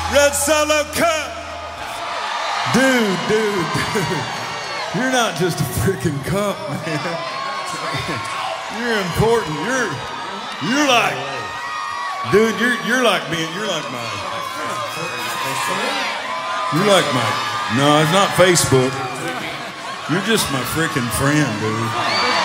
Red Solo Cup. Dude. You're not just a freaking cup, man. You're important. You're like, dude, you're like my. You're like my. No, it's not Facebook. You're just my freaking friend, dude.